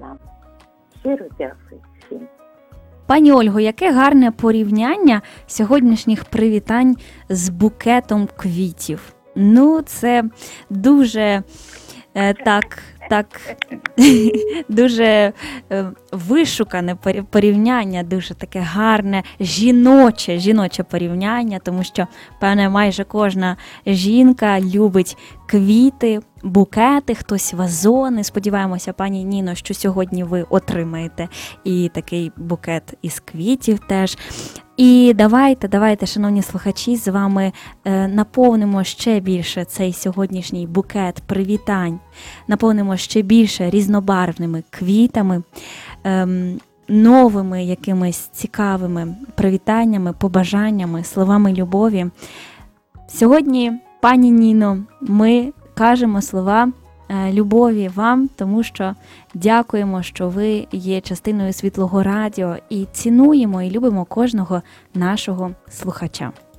вам. Щиро дякую всім. Пані Ольго, яке гарне порівняння сьогоднішніх привітань з букетом квітів. Ну, це дуже дуже вишукане порівняння, дуже таке гарне жіноче порівняння, тому що, певне, майже кожна жінка любить квіти, букети, хтось вазони. Сподіваємося, пані Ніно, що сьогодні ви отримаєте і такий букет із квітів теж. І давайте, шановні слухачі, з вами наповнимо ще більше цей сьогоднішній букет привітань, наповнимо ще більше різнобарвними квітами, новими якимись цікавими привітаннями, побажаннями, словами любові. Сьогодні, пані Ніно, ми кажемо слова любові вам, тому що дякуємо, що ви є частиною Світлого Радіо і цінуємо і любимо кожного нашого слухача.